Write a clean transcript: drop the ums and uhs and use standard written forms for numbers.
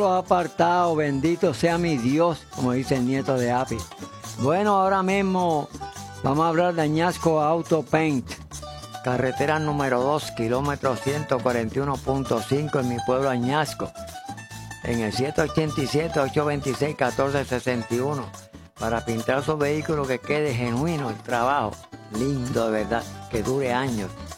Apartado, bendito sea mi Dios, como dice el nieto de Api. Bueno, ahora mismo vamos a hablar de Añasco Auto Paint, carretera número 2, kilómetro 141.5 en mi pueblo Añasco, en el 787-826-1461, para pintar su vehículo que quede genuino el trabajo, lindo de verdad, que dure años.